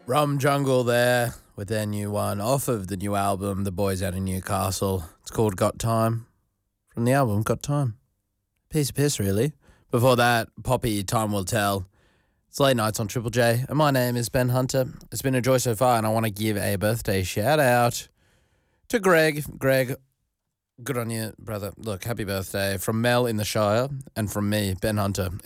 Rum Jungle there with their new one off of the new album, The Boys Out of Newcastle. It's called Got Time. From the album, Got Time. Piece of piss, really. Before that, Poppy, Time Will Tell. It's late nights on Triple J, and my name is Ben Hunter. It's been a joy so far, and I want to give a birthday shout out to Greg. Greg, good on you, brother. Look, happy birthday from Mel in the Shire and from me, Ben Hunter,